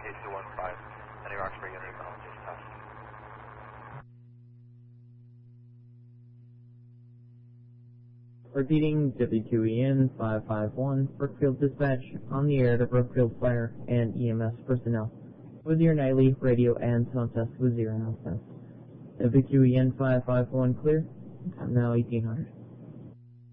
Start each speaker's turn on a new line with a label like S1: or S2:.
S1: K215, any Roxbury unit acknowledges test.
S2: Repeating WQEN 551, Brookfield Dispatch, on the air to Brookfield Fire and EMS personnel, with your nightly radio and sound test with 0 announcements. WQEN 551 clear, time now 1800.